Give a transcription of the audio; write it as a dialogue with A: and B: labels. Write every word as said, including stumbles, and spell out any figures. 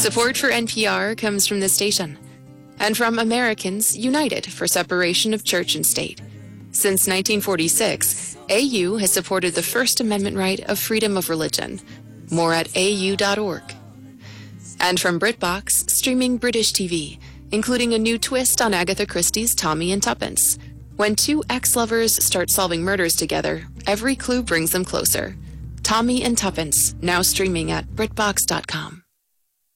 A: Support for N P R comes from this station and from Americans United for Separation of Church and State. Since nineteen forty-six, A U has supported the First Amendment right of freedom of religion. More at A U dot org. And from BritBox, streaming British T V, including a new twist on Agatha Christie's Tommy and Tuppence. When two ex-lovers start solving murders together, every clue brings them closer. Tommy and Tuppence, now streaming at Brit Box dot com.